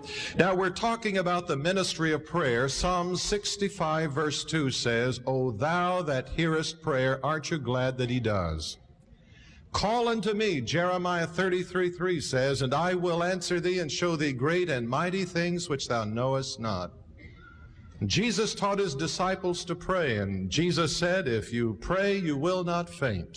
Now, we're talking about the ministry of prayer. Psalm 65 verse 2 says, O thou that hearest prayer, aren't you glad that he does? Call unto me, Jeremiah 33:3 says, and I will answer thee and show thee great and mighty things which thou knowest not. Jesus taught his disciples to pray, and Jesus said, if you pray, you will not faint.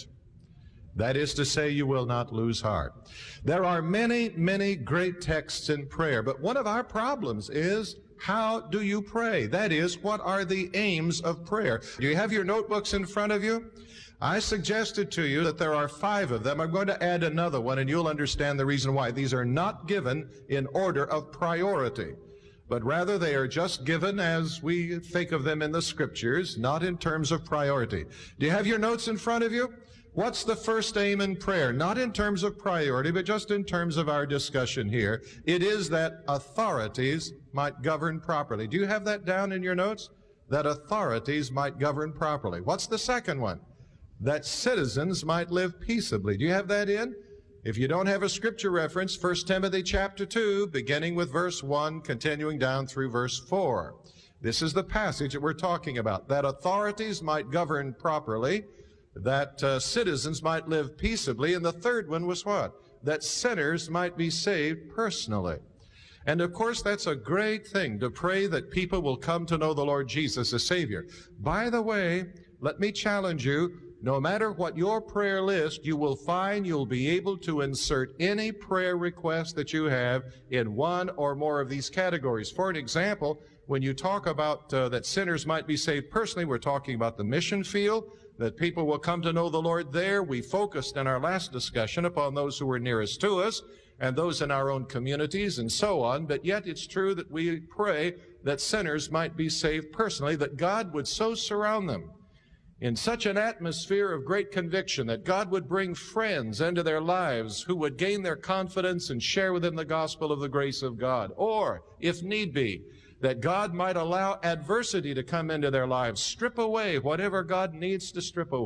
That is to say, you will not lose heart. There are many, many great texts in prayer, but one of our problems is, how do you pray? That is, what are the aims of prayer? Do you have your notebooks in front of you? I suggested to you that there are 5 of them. I'm going to add another one, and you'll understand the reason why. These are not given in order of priority, but rather they are just given as we think of them in the Scriptures, not in terms of priority. Do you have your notes in front of you? What's the first aim in prayer? Not in terms of priority, but just in terms of our discussion here. It is that authorities might govern properly. Do you have that down in your notes? That authorities might govern properly. What's the second one? That citizens might live peaceably. Do you have that in? If you don't have a scripture reference, 1 Timothy chapter 2, beginning with verse 1, continuing down through verse 4. This is the passage that we're talking about. That authorities might govern properly, that citizens might live peaceably, and the third one was what? That sinners might be saved personally. And of course, that's a great thing, to pray that people will come to know the Lord Jesus as Savior. By the way, let me challenge you, no matter what your prayer list, you will find you'll be able to insert any prayer request that you have in one or more of these categories. For an example, when you talk about that sinners might be saved personally, we're talking about the mission field, that people will come to know the Lord there. We focused in our last discussion upon those who were nearest to us and those in our own communities and so on. But yet it's true that we pray that sinners might be saved personally, that God would so surround them in such an atmosphere of great conviction that God would bring friends into their lives who would gain their confidence and share with them the gospel of the grace of God. Or, if need be, that God might allow adversity to come into their lives, strip away whatever God needs to strip away.